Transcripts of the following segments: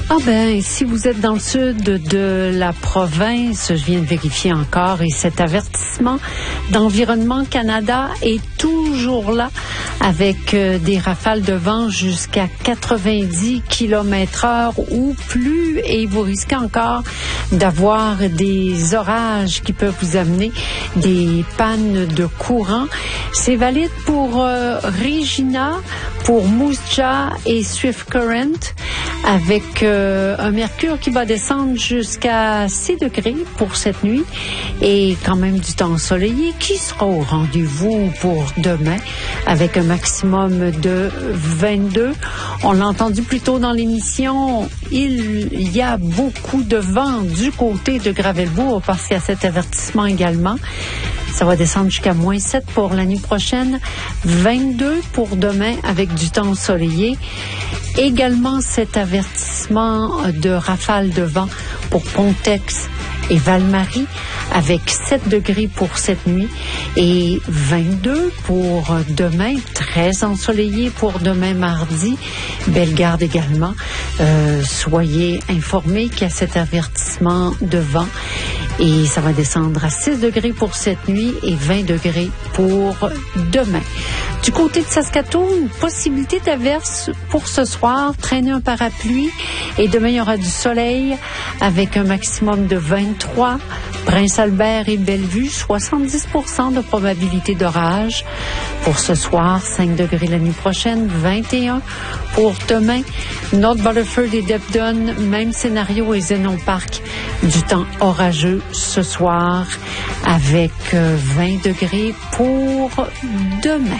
Ah ben, si vous êtes dans le sud de la province, je viens de vérifier encore, et cet avertissement d'Environnement Canada est toujours là avec des rafales de vent jusqu'à 90 km/h ou plus, et vous risquez encore d'avoir des orages qui peuvent vous amener des pannes de courant. C'est valide pour Regina, pour Moose Jaw et Swift Current, avec un mercure qui va descendre jusqu'à 6 degrés pour cette nuit et quand même du temps ensoleillé qui sera au rendez-vous pour demain avec un maximum de 22. On l'a entendu plus tôt dans l'émission, il y a beaucoup de vent du côté de Gravelbourg parce qu'il y a cet avertissement également. Ça va descendre jusqu'à -7 pour la nuit prochaine, 22 pour demain avec du temps ensoleillé. Également cet avertissement de rafale de vent pour Pontex et Val-Marie avec 7 degrés pour cette nuit et 22 pour demain, très ensoleillé pour demain mardi. Bellegarde également. Soyez informés qu'il y a cet avertissement de vent et ça va descendre à 6 degrés pour cette nuit et 20 degrés pour demain. Du côté de Saskatoon, possibilité d'averse pour ce soir, traîner un parapluie et demain il y aura du soleil avec un maximum de 23. Prince-Albert et Bellevue, 70% de probabilité d'orage. Pour ce soir, 5 degrés la nuit prochaine, 21 pour demain. North Butterford et Debden, même scénario et Zenon Park, du temps orageux ce soir avec 20 degrés pour demain.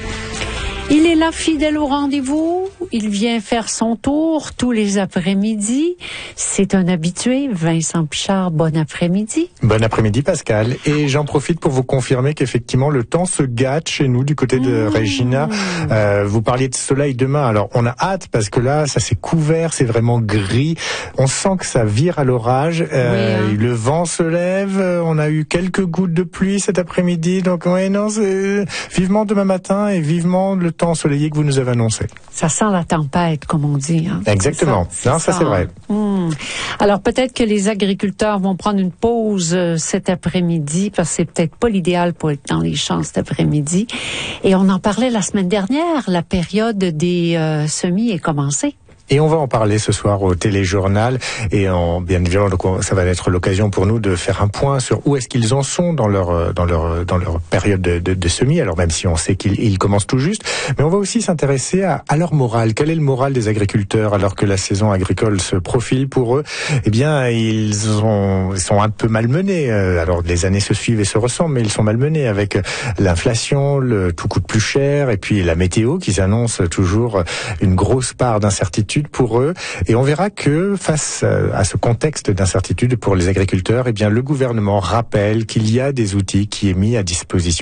Il est là, fidèle au rendez-vous. Il vient faire son tour tous les après-midi. C'est un habitué. Vincent Pichard, bon après-midi. Bon après-midi, Pascal. Et j'en profite pour vous confirmer qu'effectivement, le temps se gâte chez nous du côté de Regina. Vous parliez de soleil demain. Alors, on a hâte parce que là, ça s'est couvert, c'est vraiment gris. On sent que ça vire à l'orage. Le vent se lève. On a eu quelques gouttes de pluie cet après-midi. Donc, c'est vivement demain matin et vivement le temps ensoleillé que vous nous avez annoncé. Ça sent la tempête, comme on dit. Hein? Exactement. Ça c'est vrai. Alors, peut-être que les agriculteurs vont prendre une pause cet après-midi parce que c'est peut-être pas l'idéal pour être dans les champs cet après-midi. Et on en parlait la semaine dernière. La période des semis est commencée. Et on va en parler ce soir au téléjournal et bien évidemment ça va être l'occasion pour nous de faire un point sur où est-ce qu'ils en sont dans leur période de semis. Alors même si on sait qu'ils commencent tout juste, mais on va aussi s'intéresser à leur morale. Quel est le moral des agriculteurs alors que la saison agricole se profile pour eux? Eh bien, ils sont un peu malmenés. Alors les années se suivent et se ressemblent, mais ils sont malmenés avec l'inflation, le tout coûte plus cher et puis la météo qui s'annonce toujours une grosse part d'incertitude pour eux. Et on verra que face à ce contexte d'incertitude pour les agriculteurs, eh bien, le gouvernement rappelle qu'il y a des outils qui sont mis à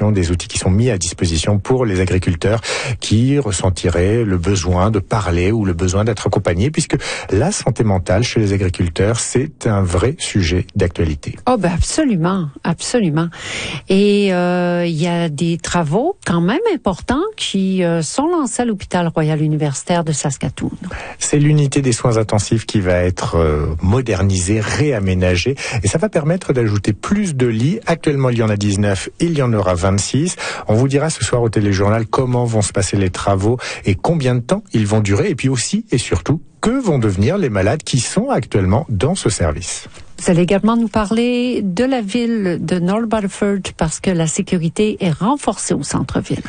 disposition pour les agriculteurs qui ressentiraient le besoin de parler ou le besoin d'être accompagnés, puisque la santé mentale chez les agriculteurs, c'est un vrai sujet d'actualité. Oh, ben, absolument, absolument. Et, il y a des travaux quand même importants qui sont lancés à l'hôpital Royal Universitaire de Saskatoon. C'est l'unité des soins intensifs qui va être modernisée, réaménagée, et ça va permettre d'ajouter plus de lits. Actuellement, il y en a 19, il y en aura 26. On vous dira ce soir au téléjournal comment vont se passer les travaux et combien de temps ils vont durer, et puis aussi et surtout, que vont devenir les malades qui sont actuellement dans ce service. Vous allez également nous parler de la ville de North Butterford parce que la sécurité est renforcée au centre-ville.